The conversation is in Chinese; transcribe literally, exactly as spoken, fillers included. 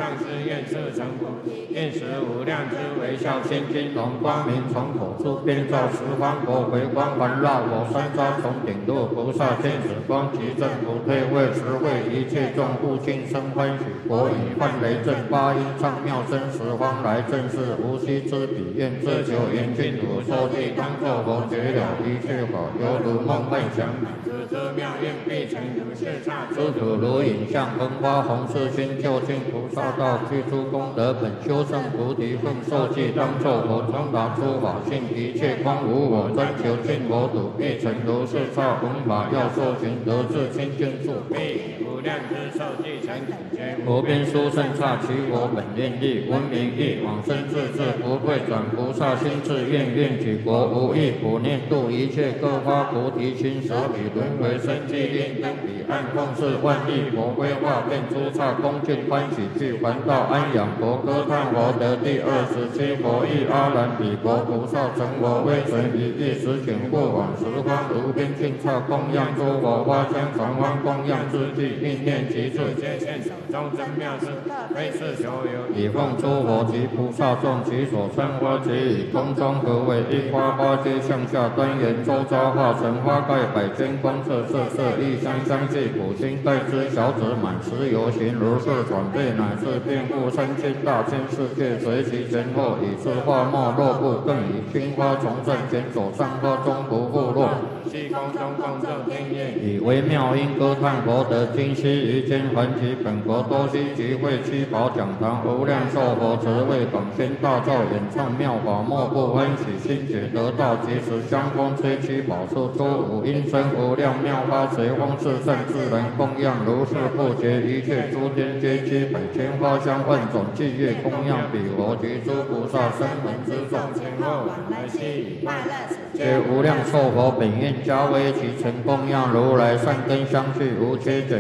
上师愿设成佛，愿使无量之微笑千金龙光明从口出，遍照十方国，回光环绕我三匝从顶落菩萨天使光，其正不退位，实为一切众护尽生欢喜。国语梵雷震八音唱妙声，十方来正是无息之彼，愿自求严净土受地当作佛，觉了一切法，犹如梦幻想。这妙愿必成如是刹，诸土如影像，风花红世心，究竟菩萨道，具诸功德本，修圣菩提分，受记当作佛，通达诸法性，一切光无我，专求尽佛土，必成如是刹。弘法要受行，得至清净处，必无量之受记成等觉。无边殊胜刹，其我本愿力，闻名义，往生自治，不会转菩萨心志，愿愿举国无异，普念度一切各发菩提心，舍彼轮回生寂令灯彼岸，奉事万亿佛规划，遍诸刹恭敬欢喜，具还道安养佛，歌叹佛得第二十七佛意，阿兰彼国菩萨成佛，威神一意，实请过往十方无边尽刹供养诸佛，花香常欢供养之际，应念其处，皆现手中真妙事，非是所有，以奉诸佛及菩萨众，其所参花皆以空中合为一花，花皆向下端严，周遭化成花盖百千光色，色色异香相继，普心盖之小子满持游行，如是转变，乃至遍覆三千大千世界，随其前后，以是花末落布，更以青花重胜，前走上花中不复落。虚空中共奏天乐，以微妙音歌叹佛得今昔于间，还其本国多悉集会七宝讲堂，无量寿佛慈为广宣大造，演唱妙法，莫不欢喜心觉得道，即时香风吹七宝树，周五音声无量妙花，随风四散自然供养，如是不绝，一切诸天皆悉百千花香万种伎乐供养彼佛及诸菩萨声闻之众，前后往来悉以快乐，皆无量寿佛本愿加为其成供养，如来善根相续无缺减。